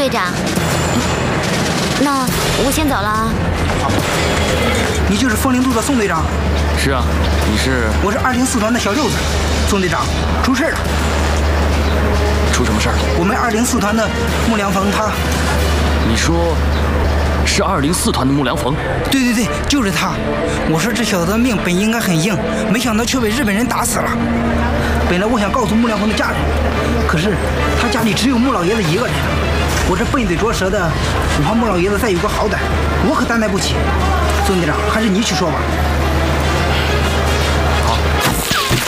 队长，那我先走了。 好，你就是风铃渡的宋队长？ 是啊，你是？ 我是204团的小六子。宋队长，出事了！ 出什么事儿？ 我们204团的木良逢他…… 你说是204团的木良逢？ 对，就是他。我说这小子的命本应该很硬，没想到却被日本人打死了。本来我想告诉木良逢的家人，可是他家里只有穆老爷子一个人，我这笨嘴拙舌的，我怕穆老爷子再有个好歹，我可担待不起。宋队长，还是你去说吧。